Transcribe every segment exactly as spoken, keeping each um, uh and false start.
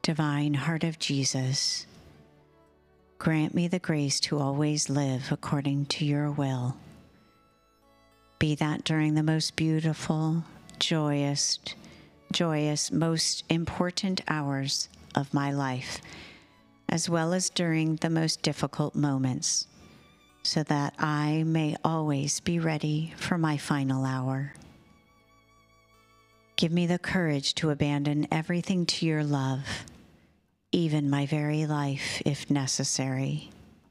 Divine Heart of Jesus, grant me the grace to always live according to your will. Be that during the most beautiful, joyous, joyous, most important hours of my life, as well as during the most difficult moments, so that I may always be ready for my final hour. Give me the courage to abandon everything to your love, even my very life, if necessary.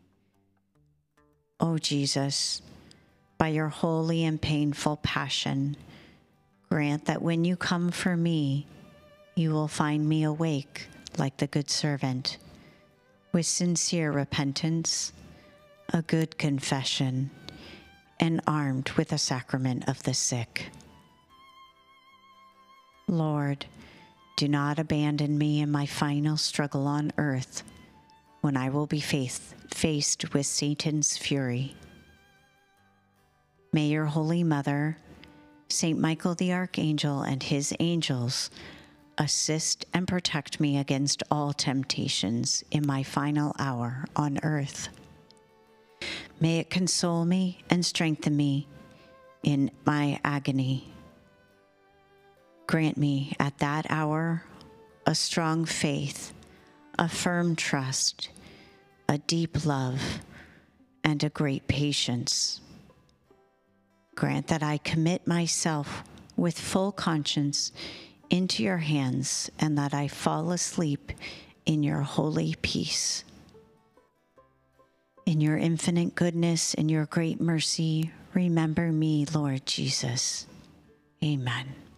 O Jesus, by your holy and painful passion, grant that when you come for me, you will find me awake like the good servant, with sincere repentance, a good confession, and armed with the sacrament of the sick. Lord, do not abandon me in my final struggle on earth, when I will be faced, faced with Satan's fury. May your Holy Mother, Saint Michael the Archangel, and his angels assist and protect me against all temptations in my final hour on earth. May it console me and strengthen me in my agony. Grant me at that hour a strong faith, a firm trust, a deep love, and a great patience. Grant that I commit myself with full conscience into your hands, and that I fall asleep in your holy peace. In your infinite goodness and your great mercy, remember me, Lord Jesus. Amen.